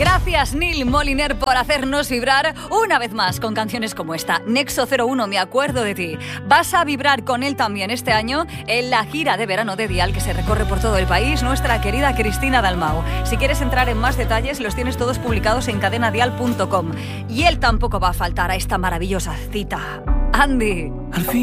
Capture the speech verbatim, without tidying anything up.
Gracias, Neil Moliner, por hacernos vibrar una vez más con canciones como esta. Nexo cero uno, me acuerdo de ti. Vas a vibrar con él también este año en la gira de verano de Dial que se recorre por todo el país, nuestra querida Cristina Dalmau. Si quieres entrar en más detalles, los tienes todos publicados en cadena dial punto com. Y él tampoco va a faltar a esta maravillosa cita. Andy. Al fin.